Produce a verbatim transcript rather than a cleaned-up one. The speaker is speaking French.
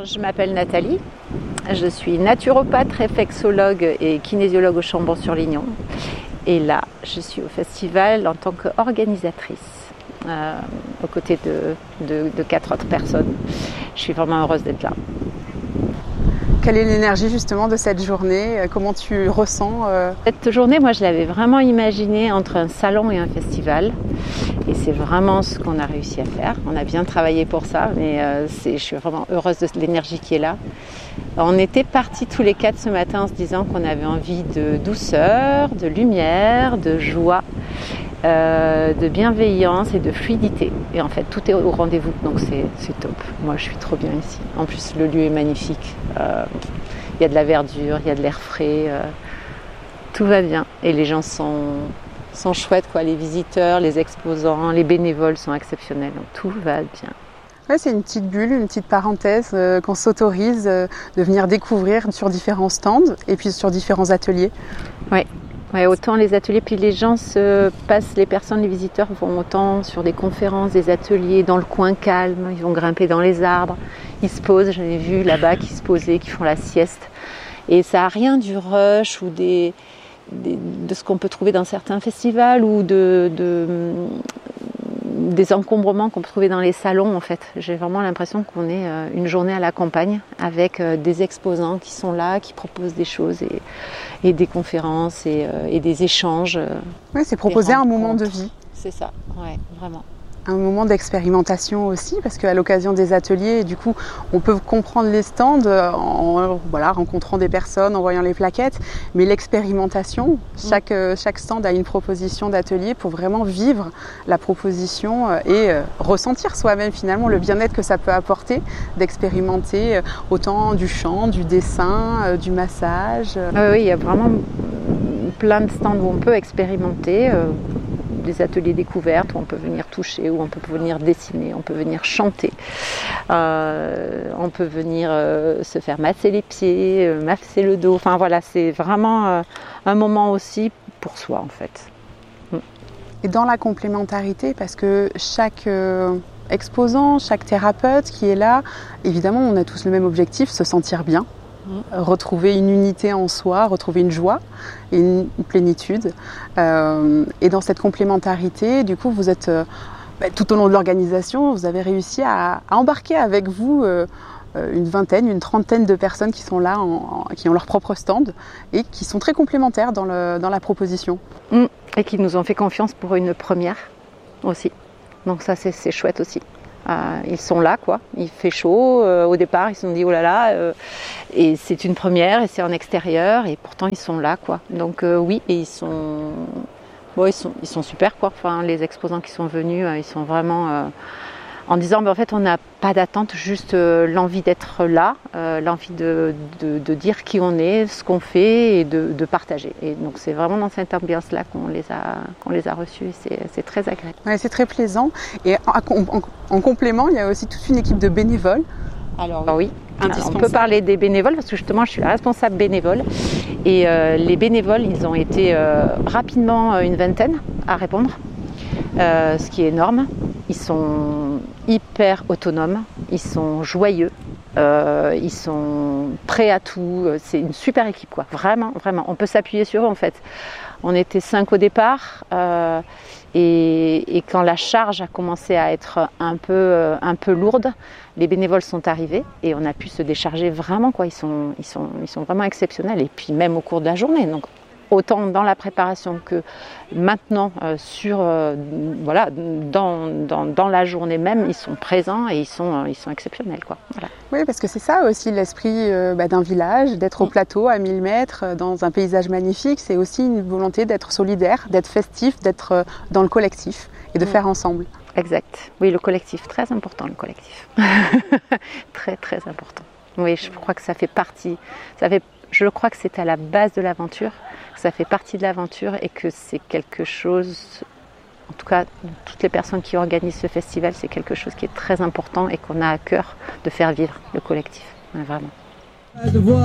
Alors, je m'appelle Nathalie, je suis naturopathe, réflexologue et kinésiologue au Chambon-sur-Lignon. Et là, je suis au festival en tant qu'organisatrice, euh, aux côtés de, de, de quatre autres personnes. Je suis vraiment heureuse d'être là. Quelle est l'énergie justement de cette journée? Comment tu ressens euh... Cette journée, moi je l'avais vraiment imaginée entre un salon et un festival. Et c'est vraiment ce qu'on a réussi à faire. On a bien travaillé pour ça, mais euh, c'est, je suis vraiment heureuse de l'énergie qui est là. On était partis tous les quatre ce matin en se disant qu'on avait envie de douceur, de lumière, de joie, euh, de bienveillance et de fluidité. Et en fait, tout est au rendez-vous, donc c'est, c'est top. Moi, je suis trop bien ici. En plus, le lieu est magnifique. Euh, il y a de la verdure, il y a de l'air frais. Euh, tout va bien. Et les gens sont, sont chouettes, quoi. Les visiteurs, les exposants, les bénévoles sont exceptionnels. Donc tout va bien. Ouais, c'est une petite bulle, une petite parenthèse euh, qu'on s'autorise euh, de venir découvrir sur différents stands et puis sur différents ateliers. Oui, ouais, autant les ateliers, puis les gens se passent, les personnes, les visiteurs vont autant sur des conférences, des ateliers dans le coin calme, ils vont grimper dans les arbres, ils se posent, j'en ai vu là-bas qui se posaient, qui font la sieste. Et ça n'a rien du rush ou des, des, de ce qu'on peut trouver dans certains festivals ou de... de des encombrements qu'on peut trouver dans les salons en fait. J'ai vraiment l'impression qu'on est une journée à la campagne avec des exposants qui sont là, qui proposent des choses et, et des conférences et, et des échanges. Oui, c'est proposer un moment de vie. C'est ça, ouais, vraiment. Un moment d'expérimentation aussi, parce qu'à l'occasion des ateliers, du coup, on peut comprendre les stands en voilà, rencontrant des personnes, en voyant les plaquettes, mais l'expérimentation, chaque, mmh. chaque stand a une proposition d'atelier pour vraiment vivre la proposition et ressentir soi-même finalement le bien-être que ça peut apporter d'expérimenter autant du chant, du dessin, du massage. Ah oui, il y a vraiment plein de stands où on peut expérimenter. Des ateliers découvertes où on peut venir toucher, où on peut venir dessiner, on peut venir chanter, euh, on peut venir euh, se faire masser les pieds, euh, masser le dos. Enfin voilà, c'est vraiment euh, un moment aussi pour soi en fait. Mm. Et dans la complémentarité, parce que chaque euh, exposant, chaque thérapeute qui est là, évidemment, on a tous le même objectif, se sentir bien. Retrouver une unité en soi, retrouver une joie et une plénitude. Euh, et dans cette complémentarité, du coup, vous êtes euh, bah, tout au long de l'organisation, vous avez réussi à, à embarquer avec vous euh, une vingtaine, une trentaine de personnes qui sont là, en, en, qui ont leur propre stand et qui sont très complémentaires dans, le, dans la proposition. Mmh. Et qui nous ont fait confiance pour une première aussi. Donc ça, c'est, c'est chouette aussi. Euh, ils sont là, quoi. Il fait chaud. Euh, au départ, ils se sont dit oh là là. Euh, et c'est une première, et c'est en extérieur, et pourtant ils sont là, quoi. Donc euh, oui, et ils sont, bon, ils sont, ils sont super, quoi. Enfin, les exposants qui sont venus, euh, ils sont vraiment euh, en disant, mais en fait, on n'a pas d'attente, juste euh, l'envie d'être là, euh, l'envie de, de, de dire qui on est, ce qu'on fait, et de, de partager. Et donc c'est vraiment dans cette ambiance-là qu'on les a, qu'on les a reçus. Et c'est, c'est très agréable. Ouais, c'est très plaisant. Et en, en, en complément, il y a aussi toute une équipe de bénévoles. Alors oui. Alors, on peut parler des bénévoles parce que justement je suis la responsable bénévole et euh, les bénévoles ils ont été euh, rapidement une vingtaine à répondre, euh, ce qui est énorme. Ils sont hyper autonomes, ils sont joyeux, euh, ils sont prêts à tout, c'est une super équipe quoi, vraiment, vraiment, on peut s'appuyer sur eux en fait. On était cinq au départ euh, et, et quand la charge a commencé à être un peu, euh, un peu lourde, les bénévoles sont arrivés et on a pu se décharger vraiment quoi. Ils sont, ils sont, ils sont vraiment exceptionnels et puis même au cours de la journée. Donc autant dans la préparation que maintenant euh, sur, euh, voilà, dans, dans, dans la journée même, ils sont présents et ils sont, ils sont exceptionnels quoi. Voilà. Oui, parce que c'est ça aussi l'esprit euh, bah, d'un village, d'être au plateau à mille mètres, euh, dans un paysage magnifique. C'est aussi une volonté d'être solidaire, d'être festif, d'être euh, dans le collectif et de mmh. faire ensemble. Exact. Oui, le collectif, très important le collectif. très très important. Oui, je crois que ça fait partie, ça fait, je crois que c'est à la base de l'aventure, que ça fait partie de l'aventure et que c'est quelque chose, en tout cas toutes les personnes qui organisent ce festival, c'est quelque chose qui est très important et qu'on a à cœur de faire vivre le collectif, vraiment.